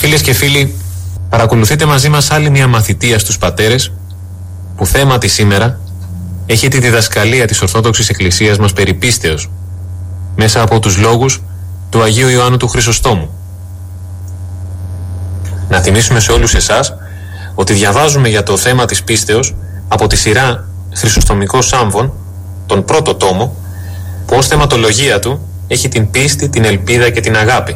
Φίλες και φίλοι, παρακολουθείτε μαζί μας άλλη μια μαθητεία στους πατέρες που θέμα τη σήμερα έχει τη διδασκαλία της Ορθόδοξης Εκκλησίας μας περί πίστεως μέσα από τους λόγους του Αγίου Ιωάννου του Χρυσοστόμου. Να θυμίσουμε σε όλους εσάς ότι διαβάζουμε για το θέμα της πίστεως από τη σειρά Χρυσοστομικός Σάμβων, τον πρώτο τόμο, που ως θεματολογία του έχει την πίστη, την ελπίδα και την αγάπη.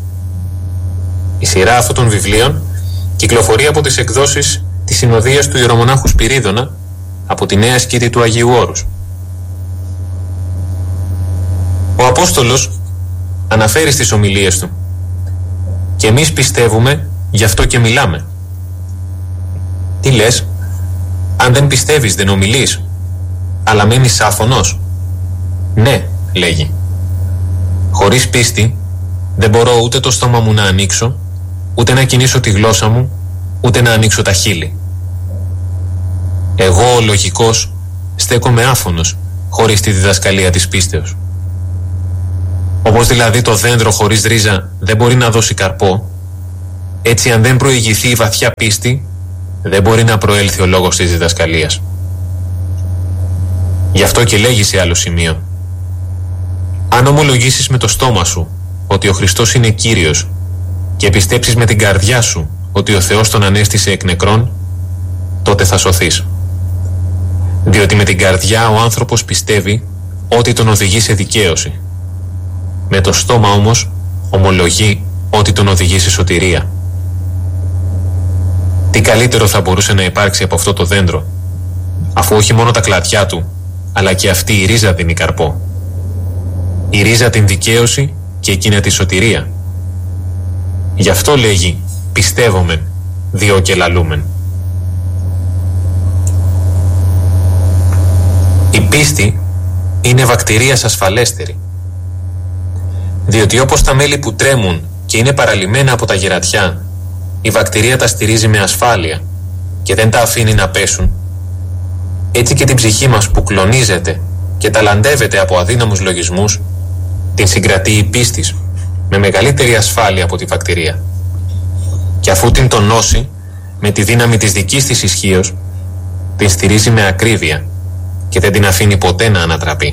Η σειρά αυτών των βιβλίων κυκλοφορεί από τις εκδόσεις της Συνοδείας του Ιερομονάχου Σπυρίδωνα από τη Νέα Σκήτη του Αγίου Όρους. Ο Απόστολος αναφέρει στις ομιλίες του: «Και εμείς πιστεύουμε, γι' αυτό και μιλάμε». Τι λες? Αν δεν πιστεύεις δεν ομιλείς, αλλά μένεις άφωνος? Ναι, λέγει. Χωρίς πίστη δεν μπορώ ούτε το στόμα μου να ανοίξω, ούτε να κινήσω τη γλώσσα μου, ούτε να ανοίξω τα χείλη. Εγώ ο λογικός στέκομαι άφωνος χωρίς τη διδασκαλία της πίστεως. Όπως δηλαδή το δέντρο χωρίς ρίζα δεν μπορεί να δώσει καρπό, έτσι αν δεν προηγηθεί η βαθιά πίστη δεν μπορεί να προέλθει ο λόγος της διδασκαλίας. Γι' αυτό και λέγει σε άλλο σημείο: αν ομολογήσεις με το στόμα σου ότι ο Χριστός είναι Κύριος και πιστέψεις με την καρδιά σου ότι ο Θεός τον ανέστησε εκ νεκρών, τότε θα σωθείς. Διότι με την καρδιά ο άνθρωπος πιστεύει ότι τον οδηγεί σε δικαίωση. Με το στόμα όμως ομολογεί ότι τον οδηγεί σε σωτηρία. Τι καλύτερο θα μπορούσε να υπάρξει από αυτό το δέντρο, αφού όχι μόνο τα κλαδιά του, αλλά και αυτή η ρίζα δίνει καρπό. Η ρίζα την δικαίωση και εκείνα τη σωτηρία. Γι' αυτό λέγει πιστεύομεν, διό και λαλούμεν. Η πίστη είναι βακτηρίας ασφαλέστερη, διότι όπως τα μέλη που τρέμουν και είναι παραλυμμένα από τα γερατιά, η βακτηρία τα στηρίζει με ασφάλεια και δεν τα αφήνει να πέσουν, έτσι και την ψυχή μας που κλονίζεται και ταλαντεύεται από αδύναμους λογισμούς, την συγκρατεί η πίστης με μεγαλύτερη ασφάλεια από τη βακτηρία. Και αφού την τονώσει με τη δύναμη της δικής της ισχύως, την στηρίζει με ακρίβεια και δεν την αφήνει ποτέ να ανατραπεί.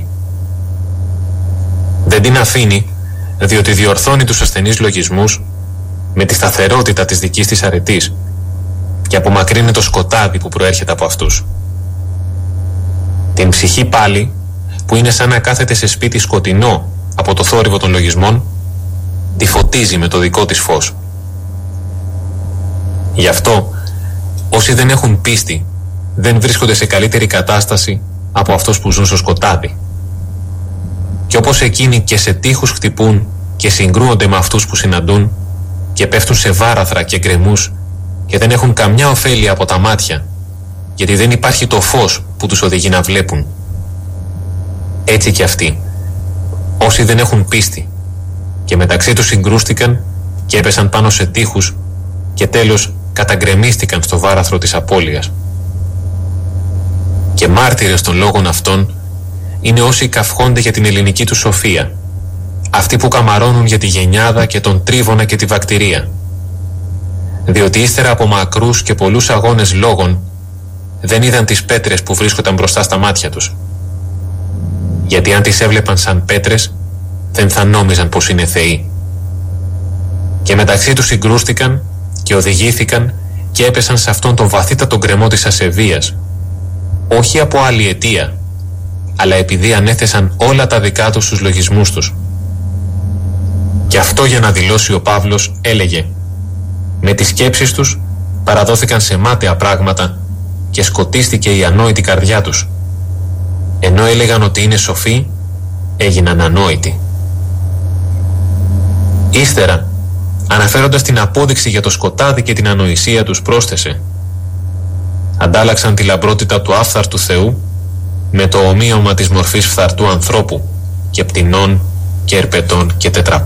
Δεν την αφήνει διότι διορθώνει τους ασθενείς λογισμούς με τη σταθερότητα της δικής της αρετής και απομακρύνει το σκοτάδι που προέρχεται από αυτούς. Την ψυχή πάλι, που είναι σαν να κάθεται σε σπίτι σκοτεινό από το θόρυβο των λογισμών, τη φωτίζει με το δικό της φως. Γι' αυτό όσοι δεν έχουν πίστη δεν βρίσκονται σε καλύτερη κατάσταση από αυτούς που ζουν στο σκοτάδι. Και όπως εκείνοι και σε τείχους χτυπούν και συγκρούονται με αυτούς που συναντούν και πέφτουν σε βάραθρα και γκρεμούς και δεν έχουν καμιά ωφέλεια από τα μάτια, γιατί δεν υπάρχει το φως που τους οδηγεί να βλέπουν, έτσι και αυτοί, όσοι δεν έχουν πίστη και μεταξύ τους συγκρούστηκαν και έπεσαν πάνω σε τείχους και τέλος καταγκρεμίστηκαν στο βάραθρο της απώλειας. Και μάρτυρες των λόγων αυτών είναι όσοι καυχόνται για την ελληνική του σοφία, αυτοί που καμαρώνουν για τη γενιάδα και τον τρίβωνα και τη βακτηρία, διότι ύστερα από μακρούς και πολλούς αγώνες λόγων δεν είδαν τις πέτρες που βρίσκονταν μπροστά στα μάτια τους, γιατί αν τις έβλεπαν σαν πέτρες δεν θα νόμιζαν πως είναι θεοί. Και μεταξύ τους συγκρούστηκαν και οδηγήθηκαν και έπεσαν σε αυτόν τον βαθύτατο γκρεμό της ασεβίας, όχι από άλλη αιτία, αλλά επειδή ανέθεσαν όλα τα δικά τους στους λογισμούς τους. Και αυτό για να δηλώσει ο Παύλος έλεγε: με τις σκέψεις τους παραδόθηκαν σε μάταια πράγματα και σκοτίστηκε η ανόητη καρδιά τους. Ενώ έλεγαν ότι είναι σοφοί, έγιναν ανόητοι. Ύστερα, αναφέροντας την απόδειξη για το σκοτάδι και την ανοησία τους, πρόσθεσε: αντάλλαξαν τη λαμπρότητα του άφθαρτου Θεού με το ομοίωμα της μορφής φθαρτού ανθρώπου και πτηνών και ερπετών και τετραπών.